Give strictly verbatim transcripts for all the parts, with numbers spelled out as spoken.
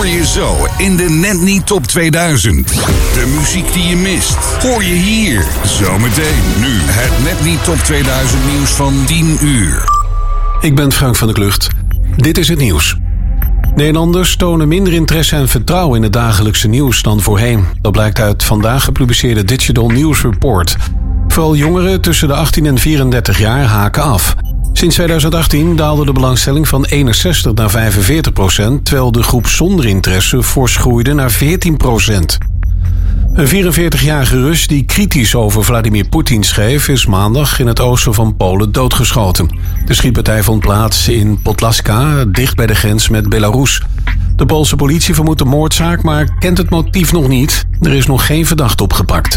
hoor je zo in de Net Niet Top tweeduizend. De muziek die je mist, hoor je hier. Zometeen nu het Net Niet Top tweeduizend nieuws van tien uur. Ik ben Frank van der Klucht. Dit is het nieuws. Nederlanders tonen minder interesse en vertrouwen in het dagelijkse nieuws dan voorheen. Dat blijkt uit vandaag gepubliceerde Digital News Report. Vooral jongeren tussen de achttien en vierendertig jaar haken af. Sinds tweeduizend achttien daalde de belangstelling van eenenzestig naar vijfenveertig procent... terwijl de groep zonder interesse fors groeide naar veertien procent. Een vierenveertigjarige Rus die kritisch over Vladimir Poetin schreef... is maandag in het oosten van Polen doodgeschoten. De schietpartij vond plaats in Podlaska, dicht bij de grens met Belarus. De Poolse politie vermoedt een moordzaak, maar kent het motief nog niet. Er is nog geen verdachte opgepakt.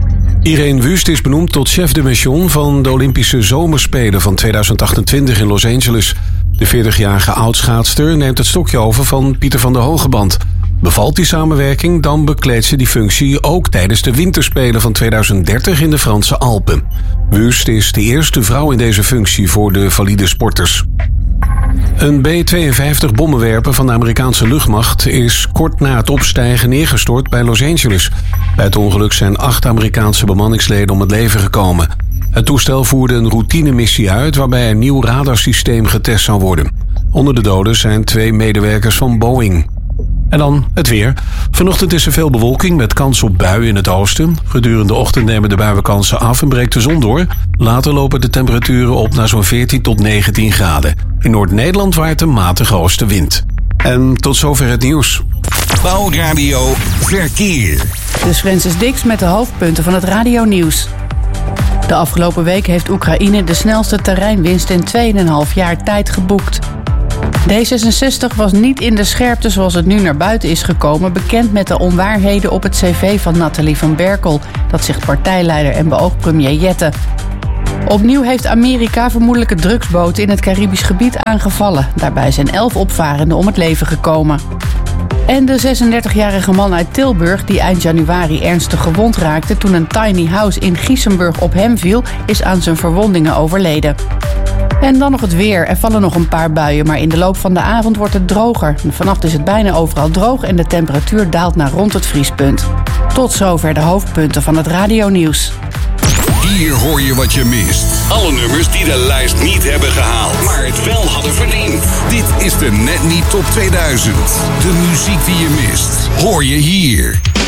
Irene Wüst is benoemd tot chef de mission van de Olympische Zomerspelen van tweeduizend achtentwintig in Los Angeles. De veertigjarige oudschaatster neemt het stokje over van Pieter van der Hogeband. Bevalt die samenwerking, dan bekleedt ze die functie ook tijdens de winterspelen van tweeduizend dertig in de Franse Alpen. Wüst is de eerste vrouw in deze functie voor de valide sporters. Een B tweeënvijftig bommenwerper van de Amerikaanse luchtmacht is kort na het opstijgen neergestort bij Los Angeles. Bij het ongeluk zijn acht Amerikaanse bemanningsleden om het leven gekomen. Het toestel voerde een routinemissie uit waarbij een nieuw radarsysteem getest zou worden. Onder de doden zijn twee medewerkers van Boeing. En dan het weer. Vanochtend is er veel bewolking met kans op buien in het oosten. Gedurende de ochtend nemen de buienkansen af en breekt de zon door. Later lopen de temperaturen op naar zo'n veertien tot negentien graden. In Noord-Nederland waait een matige oostenwind. En tot zover het nieuws. Bouwradio Verkeer. Dus Francis Dix met de hoofdpunten van het radionieuws. De afgelopen week heeft Oekraïne de snelste terreinwinst in twee en een half jaar tijd geboekt. D zesenzestig was niet in de scherpte zoals het nu naar buiten is gekomen... bekend met de onwaarheden op het cv van Nathalie van Berkel. Dat zegt partijleider en beoogd premier Jette. Opnieuw heeft Amerika vermoedelijke drugsboten in het Caribisch gebied aangevallen. Daarbij zijn elf opvarenden om het leven gekomen. En de zesendertigjarige man uit Tilburg die eind januari ernstig gewond raakte... toen een tiny house in Giesenburg op hem viel, is aan zijn verwondingen overleden. En dan nog het weer. Er vallen nog een paar buien, maar in de loop van de avond wordt het droger. Vannacht is het bijna overal droog en de temperatuur daalt naar rond het vriespunt. Tot zover de hoofdpunten van het radionieuws. Hier hoor je wat je mist. Alle nummers die de lijst niet hebben gehaald, maar het wel hadden verdiend. Dit is de Net Niet Top tweeduizend. De muziek die je mist, hoor je hier.